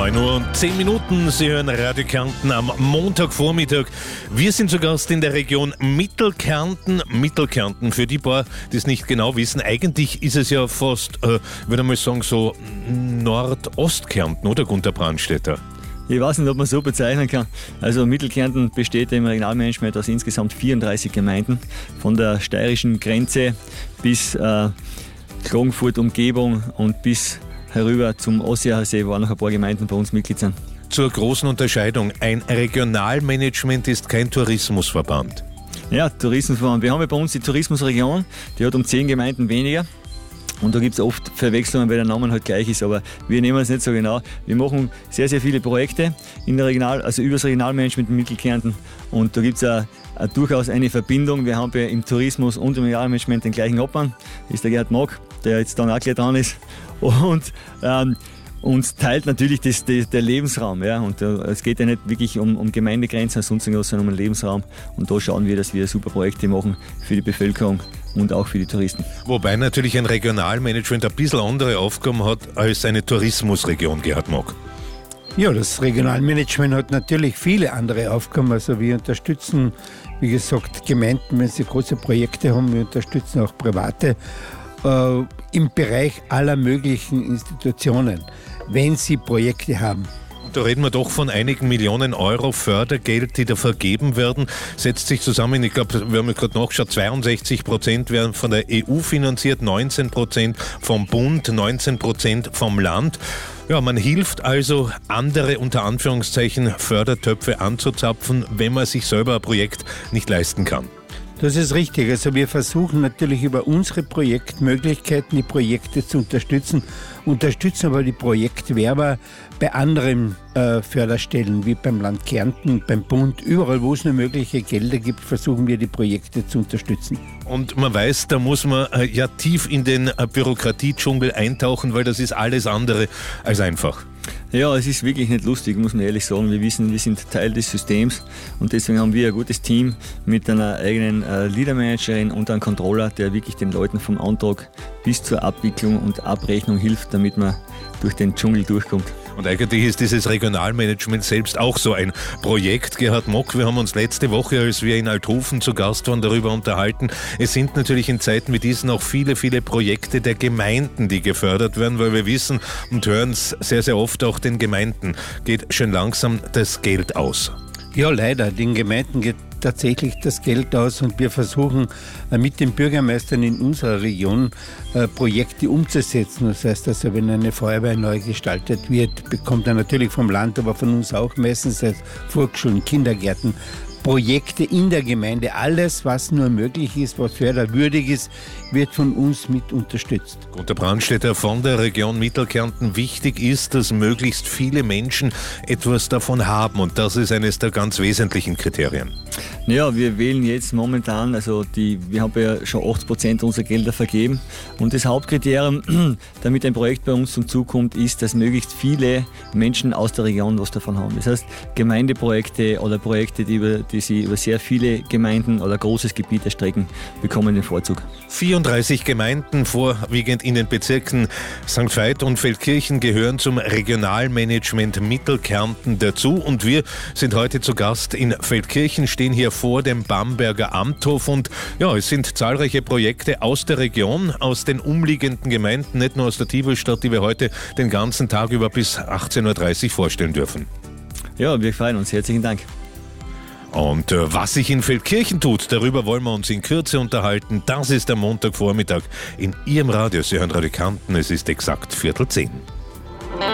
9:10 Uhr. Sie hören Radio Kärnten am Montagvormittag. Wir sind zu Gast in der Region Mittelkärnten. Mittelkärnten, für die paar, die es nicht genau wissen, eigentlich ist es ja fast, würde ich mal sagen, so Nordostkärnten, oder Gunter Brandstätter? Ich weiß nicht, ob man es so bezeichnen kann. Also Mittelkärnten besteht im Regionalmanagement aus insgesamt 34 Gemeinden. Von der steirischen Grenze bis Klagenfurt Umgebung und bis herüber zum Ossiacher See, wo auch noch ein paar Gemeinden bei uns Mitglied sind. Zur großen Unterscheidung, ein Regionalmanagement ist kein Tourismusverband. Ja, Tourismusverband. Wir haben ja bei uns die Tourismusregion, die hat um 10 Gemeinden weniger. Und da gibt es oft Verwechslungen, weil der Name halt gleich ist, aber wir nehmen es nicht so genau. Wir machen sehr, sehr viele Projekte in der über das Regionalmanagement in Mittelkärnten, und da gibt es durchaus eine Verbindung. Wir haben ja im Tourismus und im Regionalmanagement den gleichen Obmann, das ist der Gerhard Mock, der jetzt dann auch gleich dran ist, und uns teilt natürlich der Lebensraum. Ja? Und es geht ja nicht wirklich um Gemeindegrenzen, sondern um einen Lebensraum, und da schauen wir, dass wir super Projekte machen für die Bevölkerung und auch für die Touristen. Wobei natürlich ein Regionalmanagement ein bisschen andere Aufgaben hat als eine Tourismusregion, Gerhard Mock. Ja, das Regionalmanagement hat natürlich viele andere Aufgaben. Also wir unterstützen, wie gesagt, Gemeinden, wenn sie große Projekte haben. Wir unterstützen auch Private im Bereich aller möglichen Institutionen, wenn sie Projekte haben. Da reden wir doch von einigen Millionen Euro Fördergeld, die da vergeben werden. Setzt sich zusammen, ich glaube, wir haben ja gerade nachgeschaut, 62% werden von der EU finanziert, 19% vom Bund, 19% vom Land. Ja, man hilft also, andere unter Anführungszeichen Fördertöpfe anzuzapfen, wenn man sich selber ein Projekt nicht leisten kann. Das ist richtig. Also wir versuchen natürlich über unsere Projektmöglichkeiten die Projekte zu unterstützen aber die Projektwerber bei anderen Förderstellen, wie beim Land Kärnten, beim Bund, überall wo es nur mögliche Gelder gibt, versuchen wir die Projekte zu unterstützen. Und man weiß, da muss man ja tief in den Bürokratiedschungel eintauchen, weil das ist alles andere als einfach. Ja, es ist wirklich nicht lustig, muss man ehrlich sagen. Wir wissen, wir sind Teil des Systems, und deswegen haben wir ein gutes Team mit einer eigenen Leadermanagerin und einem Controller, der wirklich den Leuten vom Antrag bis zur Abwicklung und Abrechnung hilft, damit man durch den Dschungel durchkommt. Und eigentlich ist dieses Regionalmanagement selbst auch so ein Projekt. Gerhard Mock, wir haben uns letzte Woche, als wir in Althofen zu Gast waren, darüber unterhalten. Es sind natürlich in Zeiten wie diesen auch viele, viele Projekte der Gemeinden, die gefördert werden, weil wir wissen und hören es sehr, sehr oft, auch den Gemeinden geht schön langsam das Geld aus. Ja, leider. Den Gemeinden geht tatsächlich das Geld aus, und wir versuchen mit den Bürgermeistern in unserer Region Projekte umzusetzen. Das heißt also, wenn eine Feuerwehr neu gestaltet wird, bekommt er natürlich vom Land, aber von uns auch meistens als Volksschulen, Kindergärten, Projekte in der Gemeinde. Alles, was nur möglich ist, was förderwürdig ist, wird von uns mit unterstützt. Gunter Brandstätter von der Region Mittelkärnten. Wichtig ist, dass möglichst viele Menschen etwas davon haben, und das ist eines der ganz wesentlichen Kriterien. Ja, wir wählen jetzt momentan, wir haben ja schon 80% unserer Gelder vergeben, und das Hauptkriterium, damit ein Projekt bei uns zum Zug kommt, ist, dass möglichst viele Menschen aus der Region was davon haben. Das heißt, Gemeindeprojekte oder Projekte, die sich über sehr viele Gemeinden oder großes Gebiet erstrecken, bekommen den Vorzug. 34 Gemeinden, vorwiegend in den Bezirken St. Veit und Feldkirchen, gehören zum Regionalmanagement Mittelkärnten dazu, und wir sind heute zu Gast in Feldkirchen, stehen hier vor dem Bamberger Amthof, und ja, es sind zahlreiche Projekte aus der Region, aus den umliegenden Gemeinden, nicht nur aus der Tivolistadt, die wir heute den ganzen Tag über bis 18:30 Uhr vorstellen dürfen. Ja, wir freuen uns. Herzlichen Dank. Und was sich in Feldkirchen tut, darüber wollen wir uns in Kürze unterhalten. Das ist der Montagvormittag in Ihrem Radio. Sie hören Radio Kärnten, es ist exakt 9:45.